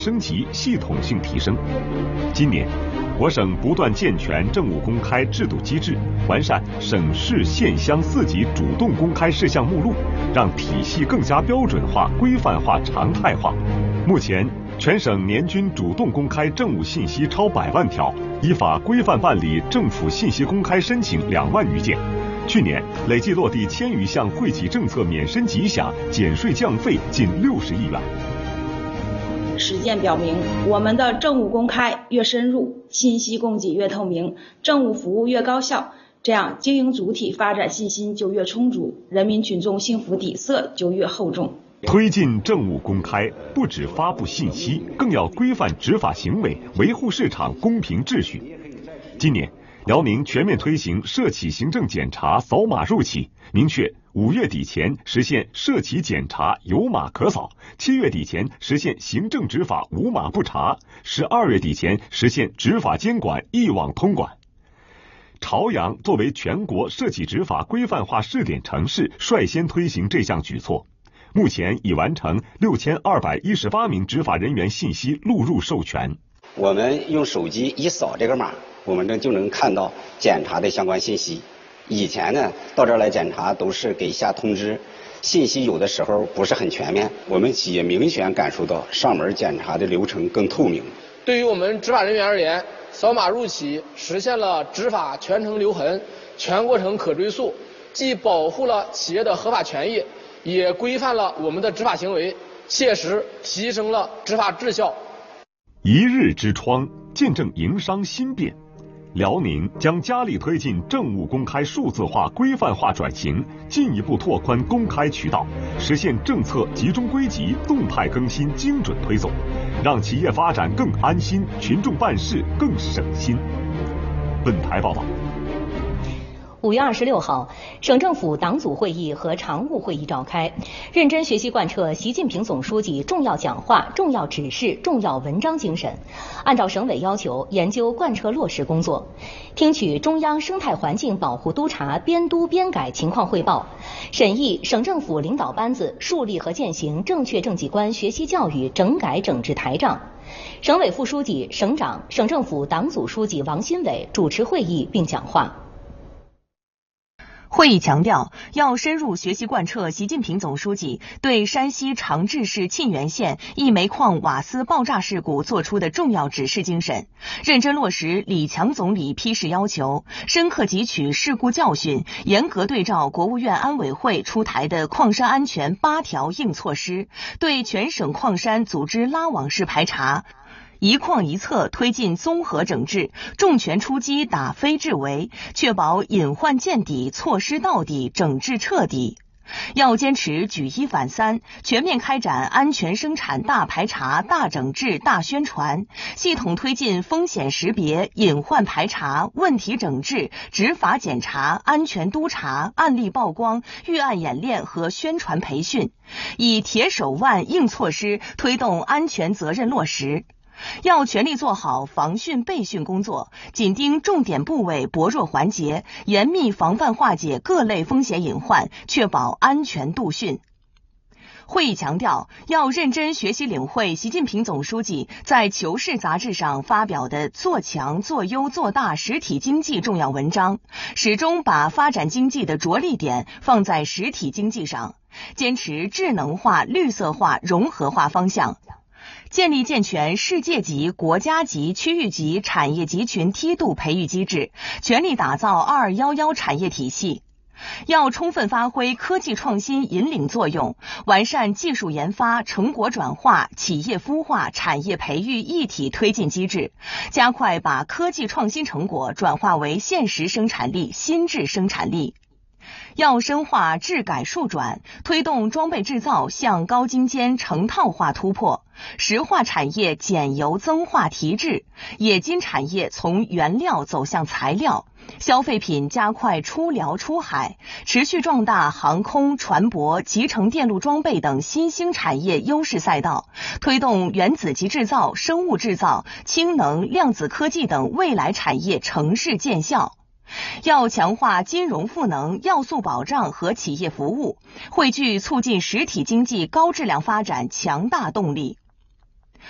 升级系统性提升。今年，我省不断健全政务公开制度机制，完善省市县乡4级主动公开事项目录，让体系更加标准化、规范化、常态化。目前，全省年均主动公开政务信息超100万条，依法规范办理政府信息公开申请2万余件。去年累计落地1000余项惠企政策免申即享、减税降费近60亿元。 实践表明，我们的政务公开越深入，信息供给越透明，政务服务越高效，这样经营主体发展信心就越充足，人民群众幸福底色就越厚重。 推进政务公开，不只发布信息，更要规范执法行为，维护市场公平秩序。今年，辽宁全面推行涉企行政检查扫码入企，明确5月底前实现涉企检查有码可扫，7月底前实现行政执法无码不查，12月底前实现执法监管一网通管。朝阳作为全国涉企执法规范化试点城市，率先推行这项举措。目前已完成6218名执法人员信息录入授权。 我们用手机一扫这个码，我们就能看到检查的相关信息。以前呢，到这儿来检查都是给下通知，信息有的时候不是很全面。我们企业明显感受到上门检查的流程更透明。 对于我们执法人员而言，扫码入企实现了执法全程留痕、全过程可追溯，既保护了企业的合法权益，也规范了我们的执法行为，切实提升了执法质效。 一日之窗，见证营商新变。辽宁将加力推进政务公开数字化规范化转型，进一步拓宽公开渠道，实现政策集中归集、动态更新、精准推送，让企业发展更安心，群众办事更省心。本台报道。 5月26号，省政府党组会议和常务会议召开，认真学习贯彻习近平总书记重要讲话、重要指示、重要文章精神，按照省委要求研究贯彻落实工作，听取中央生态环境保护督察编督编改情况汇报，审议省政府领导班子树立和践行正确政绩观学习教育整改整治台账。省委副书记、省长、省政府党组书记王新伟主持会议并讲话。 会议强调，要深入学习贯彻习近平总书记对山西长治市沁源县一煤矿瓦斯爆炸事故作出的重要指示精神，认真落实李强总理批示要求，深刻汲取事故教训，严格对照国务院安委会出台的矿山安全8条硬措施，对全省矿山组织拉网式排查，一矿一测推进综合整治，重拳出击打非治为，确保隐患见底、措施到底、整治彻底。要坚持举一反三，全面开展安全生产大排查、大整治、大宣传，系统推进风险识别、隐患排查、问题整治、执法检查、安全督查、案例曝光、预案演练和宣传培训，以铁手腕硬措施推动安全责任落实。要全力做好防汛备汛工作，紧盯重点部位薄弱环节，严密防范化解各类风险隐患，确保安全度汛。会议强调，要认真学习领会习近平总书记在《求是》杂志上发表的做强、做优、做大实体经济重要文章，始终把发展经济的着力点放在实体经济上，坚持智能化、绿色化、融合化方向。建立健全世界级、国家级、区域级产业集群梯度培育机制，全力打造2211产业体系。要充分发挥科技创新引领作用，完善技术研发、成果转化、企业孵化、产业培育一体推进机制，加快把科技创新成果转化为现实生产力、新质生产力。要深化质改数转，推动装备制造向高精尖成套化突破，石化产业减油增化提质，冶金产业从原料走向材料，消费品加快出辽出海，持续壮大航空、船舶、集成电路装备等新兴产业优势赛道，推动原子级制造、生物制造、氢能、量子科技等未来产业乘势见效。要强化金融赋能、要素保障和企业服务，汇聚促进实体经济高质量发展强大动力。